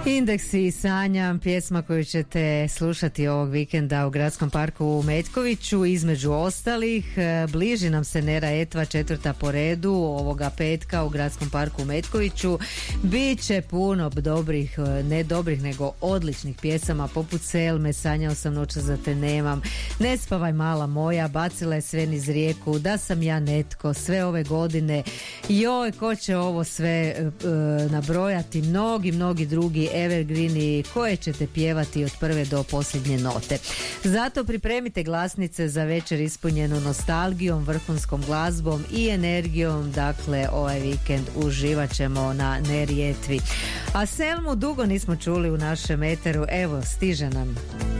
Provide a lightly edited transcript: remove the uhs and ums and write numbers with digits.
Indeksi i sanjam, pjesma koju ćete slušati ovog vikenda u Gradskom parku u Metkoviću. Između ostalih, bliži nam se Nera Etva, 4. po redu ovoga petka u Gradskom parku u Metkoviću. Biće puno dobrih, ne dobrih nego odličnih pjesama poput Selme, Sanjao sam noća za te nemam, Ne spavaj mala moja, Bacila je sve niz rijeku, Da sam ja netko, Sve ove godine, joj ko će ovo sve nabrojati, mnogi drugi evergreeni koje ćete pjevati od prve do posljednje note. Zato pripremite glasnice za večer ispunjenu nostalgijom, vrhunskom glazbom i energijom. Dakle, ovaj vikend uživat ćemo na Neri Etvi. A Selmu dugo nismo čuli u našem eteru, evo stiže nam.